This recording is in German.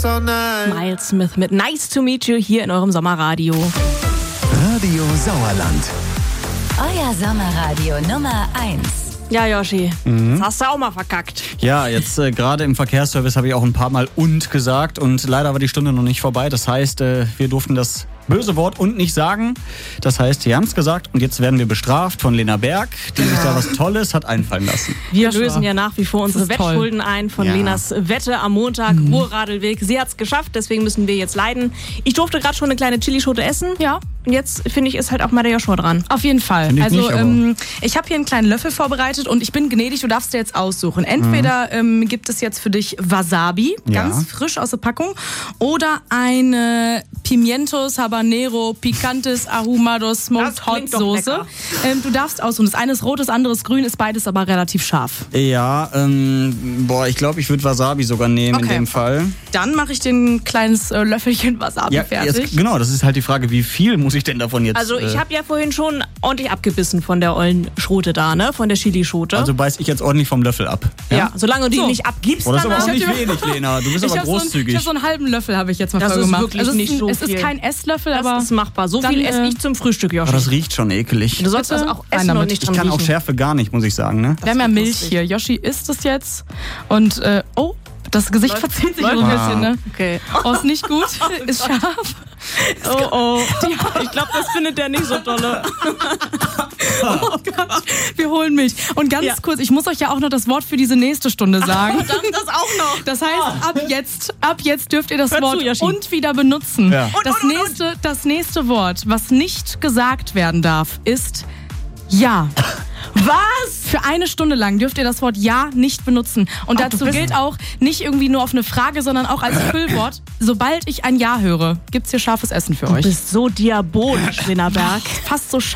all night. Miles Smith mit Nice to Meet You hier in eurem Sommerradio. Radio Sauerland. Euer Sommerradio Nummer 1. Ja, Yoshi, das hast du auch mal verkackt. Ja, jetzt gerade im Verkehrsservice habe ich auch ein paar Mal "und" gesagt und leider war die Stunde noch nicht vorbei. Das heißt, wir durften das böse Wort "und" nicht sagen. Das heißt, wir haben es gesagt und jetzt werden wir bestraft von Lena Berg, die sich da was Tolles hat einfallen lassen. Wir lösen ja nach wie vor unsere Wettschulden ein von Lenas Wette am Montag, Ruhrradelweg. Sie hat es geschafft, deswegen müssen wir jetzt leiden. Ich durfte gerade schon eine kleine Chilischote essen. Ja. Und jetzt, finde ich, ist halt auch mal der Joshua dran. Auf jeden Fall. Find ich Also nicht, ich habe hier einen kleinen Löffel vorbereitet und ich bin gnädig, du darfst dir jetzt aussuchen. Entweder gibt es jetzt für dich Wasabi, ganz frisch aus der Packung, oder eine Pimientos Habanero Picantes Ahumados Smoked Hot Soße. Du darfst aussuchen. Das eine ist rot, das andere ist grün, ist beides aber relativ scharf. Ja, ich glaube, ich würde Wasabi sogar nehmen in dem Fall. Dann mache ich dir ein kleines Löffelchen Wasabi fertig. Jetzt, genau, das ist halt die Frage, wie viel muss ich denn davon jetzt... Also ich habe ja vorhin schon ordentlich abgebissen von der ollen Schrote da, ne? Von der Chilischote. Also beiß ich jetzt ordentlich vom Löffel ab. Ja, solange du die nicht abgibst, Oh, das ist aber dann auch nicht wenig, Lena. Du bist aber großzügig. Ich habe so einen halben Löffel habe ich jetzt mal das voll ist gemacht. wirklich Also nicht so es viel. ist kein Esslöffel, aber das ist machbar. So dann, viel esse ich zum Frühstück, Joshi. Oh, das riecht schon eklig. Du sollst das auch essen und nicht Ich dran kann auch riechen. Schärfe gar nicht, muss ich sagen. Ne? wir haben ja Milch hier. Yoshi isst es jetzt und das Gesicht verzieht sich so ein bisschen, ne? Okay. Oh, ist nicht gut, ist scharf. Oh. Ich glaube, das findet der nicht so dolle. Oh Gott, wir holen Milch. Und ganz kurz, ich muss euch ja auch noch das Wort für diese nächste Stunde sagen. Verdammt, das auch noch. Das heißt, ab jetzt dürft ihr das Hör Wort zu, Yoshi. "und" wieder benutzen. Ja. Das nächste Wort, was nicht gesagt werden darf, ist "ja". Was? Für eine Stunde lang dürft ihr das Wort "ja" nicht benutzen. Und dazu gilt auch nicht irgendwie nur auf eine Frage, sondern auch als Füllwort. Sobald ich ein "ja" höre, gibt's hier scharfes Essen für euch. Du bist so diabolisch, Lena Berg. Fast so